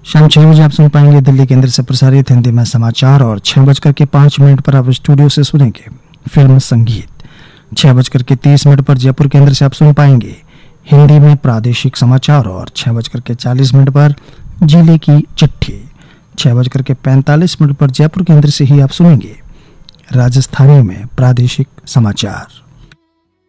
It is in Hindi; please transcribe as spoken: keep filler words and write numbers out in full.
शाम छह बजे आप सुन पाएंगे दिल्ली केंद्र से प्रसारित हिंदी में समाचार और छह बजकर के पाँच मिनट पर आप स्टूडियो से सुनेंगे फिल्म संगीत। छह बजकर के तीस मिनट पर जयपुर केंद्र से आप सुन पाएंगे हिंदी में प्रादेशिक समाचार और छह बजकर के चालीस मिनट पर जिले की चिट्ठी। छह बजकर के पैंतालीस मिनट पर जयपुर केंद्र से ही आप सुनेंगे राजस्थानी में प्रादेशिक समाचार।